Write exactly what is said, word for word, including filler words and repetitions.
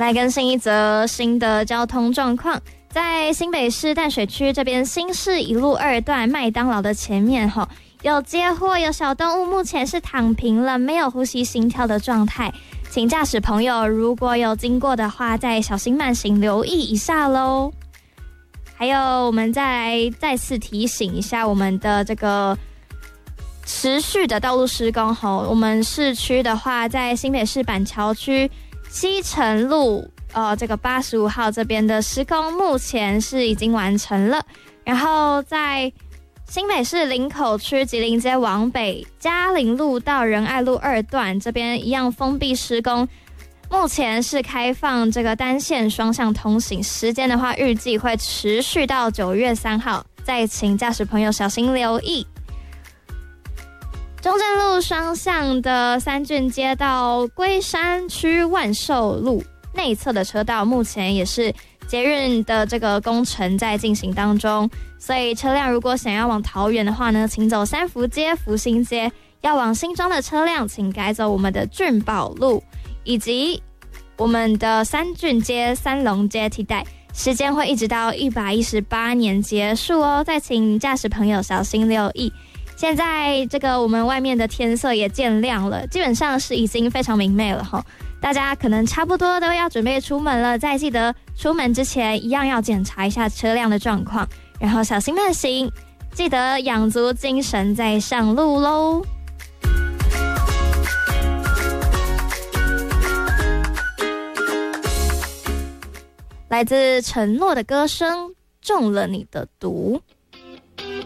来更新一则新的交通状况，在新北市淡水区这边新市一路二段麦当劳的前面吼，有接获有小动物，目前是躺平了，没有呼吸心跳的状态，请驾驶朋友如果有经过的话，再小心慢行，留意一下咯。还有我们再来再次提醒一下我们的这个持续的道路施工吼，我们市区的话，在新北市板桥区西城路呃这个八十五号这边的施工目前是已经完成了，然后在新北市林口区吉林街往北嘉陵路到仁爱路二段这边一样封闭施工，目前是开放这个单线双向通行，时间的话预计会持续到九月三号，再请驾驶朋友小心留意。中正路双向的三郡街到龟山区万寿路内侧的车道，目前也是捷运的这个工程在进行当中，所以车辆如果想要往桃园的话呢，请走三福街、福兴街；要往新庄的车辆，请改走我们的俊宝路以及我们的三郡街、三龙街替代。时间会一直到一百一十八年结束哦，再请驾驶朋友小心留意。现在这个我们外面的天色也渐亮了，基本上是已经非常明媚了齁，大家可能差不多都要准备出门了，再记得出门之前一样要检查一下车辆的状况，然后小心慢行，记得养足精神再上路咯。来自承诺的歌声，中了你的毒。